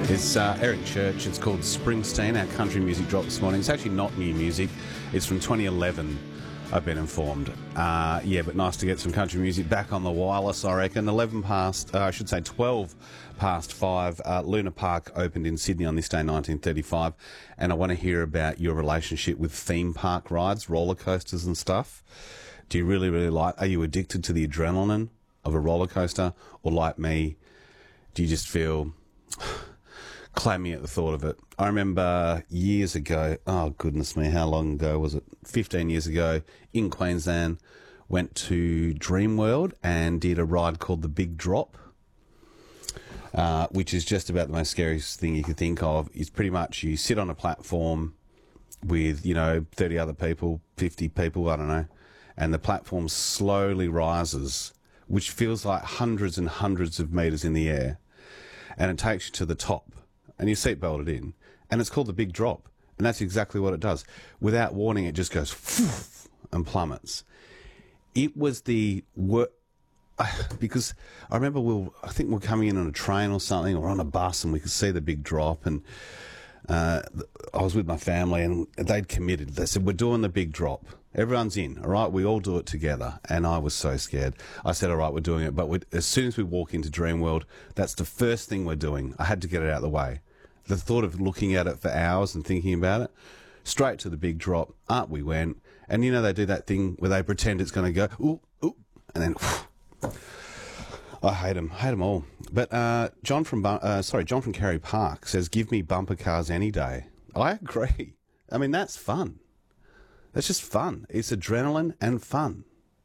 It's Eric Church. It's called Springsteen, our country music drop this morning. It's actually not new music. It's from 2011, I've been informed. Yeah, but nice to get some country music back on the wireless, I reckon. 12 past 5. Luna Park opened in Sydney on this day, 1935. And I want to hear about your relationship with theme park rides, roller coasters and stuff. Do you really, really are you addicted to the adrenaline of a roller coaster? Or like me, do you just feel clammy at the thought of it? I remember years ago, oh goodness me, how long ago was it? 15 years ago, in Queensland, went to Dreamworld and did a ride called the Big Drop, which is just about the most scariest thing you could think of. It's pretty much you sit on a platform with, 30 other people, 50 people, I don't know, and the platform slowly rises, which feels like hundreds and hundreds of metres in the air, and it takes you to the top. And you're seatbelted in, and it's called the Big Drop, and that's exactly what it does. Without warning, it just goes and plummets. It was the work, because I remember I think we're coming in on a train or something, or on a bus, and we could see the Big Drop, and I was with my family, and they'd committed. They said, we're doing the Big Drop. Everyone's in, all right? We all do it together. And I was so scared. I said, all right, we're doing it. But as soon as we walk into Dreamworld, that's the first thing we're doing. I had to get it out of the way. The thought of looking at it for hours and thinking about it, straight to the Big Drop, up we went. And they do that thing where they pretend it's going to go, ooh, ooh, and then, I hate them all. But John from Carey Park says, give me bumper cars any day. I agree. I mean, that's fun. That's just fun. It's adrenaline and fun.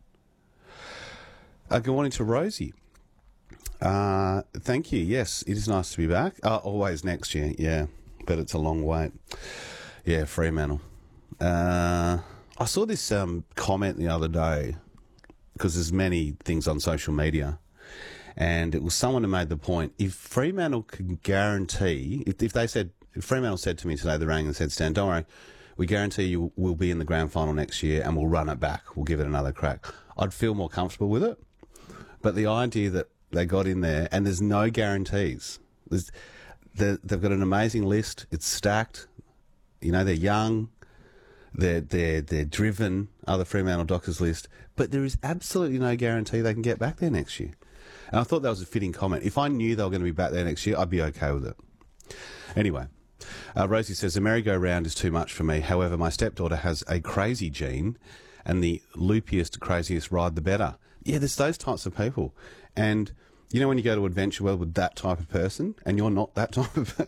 Good morning to Rosie. Thank you. Yes, it is nice to be back. Always next year, yeah, but it's a long wait. Yeah, Fremantle. I saw this comment the other day, because there's many things on social media, and it was someone who made the point, if Fremantle can guarantee, if Fremantle said to me today, they rang and said, Stan, don't worry, we guarantee you we'll be in the grand final next year and we'll run it back, we'll give it another crack, I'd feel more comfortable with it. But the idea that they got in there, and there's no guarantees. They've got an amazing list. It's stacked. They're young. They're driven. Other Fremantle Dockers list, but there is absolutely no guarantee they can get back there next year. And I thought that was a fitting comment. If I knew they were going to be back there next year, I'd be okay with it. Anyway, Rosie says the merry-go-round is too much for me. However, my stepdaughter has a crazy gene, and the loopiest, craziest ride, the better. Yeah, there's those types of people. And when you go to Adventure World with that type of person, and you're not that type of